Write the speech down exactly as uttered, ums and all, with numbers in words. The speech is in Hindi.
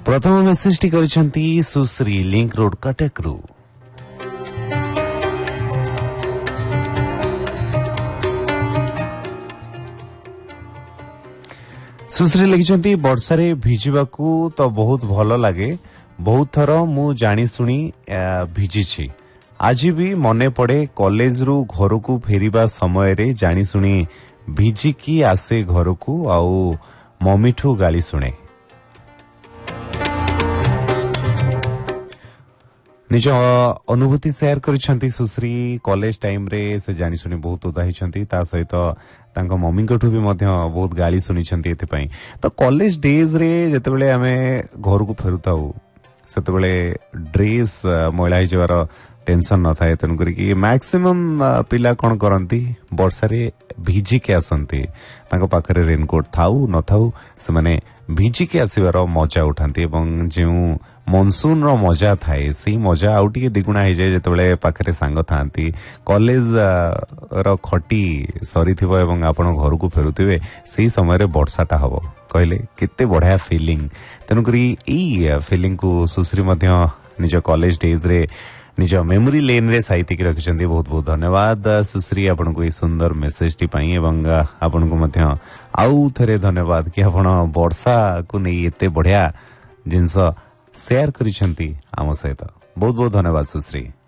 प्रथम मेसेज टी करिसेंती सुश्री लिंक रोड कटकरू। सुश्री लिखिछंती वर्षारे भिजिबाकू तो बहुत भल लगे। बहुत थर मु जानी सुनी भिजिछि। आज भी मने पड़े कॉलेज रु घर को फेरिबा समय रे जानी सुनी भिजिकी आसे घर को आउ मम्मी ठू गाली सुने। निज अनुभूति शेयर करिसेंती सुश्री कॉलेज टाइम रे से जानी सुनी बहुत उदा हिचंती ता सहित तांको मम्मी कोठू भी मध्य बहुत गाली सुनिछंती एते पई। तो कॉलेज डेज रे जतेबेले हमें घर को फेरुताऊ सेतेबेले ड्रेस मैला ही जवार टेंशन न थाए तेनु करी कि मैक्सिमम पिला कोन करंती वर्षा रे भिजी के आसंती तांको पाखरे रेनकोट थाऊ न थाऊ से माने भिजी के आसीबार मजा उठांती एवं जेउ मनसून रो मजा थाए सेही मजा आउ टिके दिगुणा हो जाए जेतेबेले पाखरे सांग थांती कॉलेज रो खटी सरीथिबो एवं आपण घर को फेरुथिबे सेही समय रे वर्षाटा हबो कहले केते बढ़िया फीलिंग। तेनु करी ई फीलिंग को सुश्री मध्य निज कॉलेज डेज रे निज मेमोरी लेन रे साहित्य की रखिछंती। बहुत बहुत धन्यवाद सुश्री आपण को ई सुंदर मेसेज टी पई एवं आपण को मध्य आउ थरे धन्यवाद कि आपण वर्षा को नै एते बढ़िया जिंस शेयर करिछंती आम सहित। बहुत बहुत धन्यवाद सुश्री।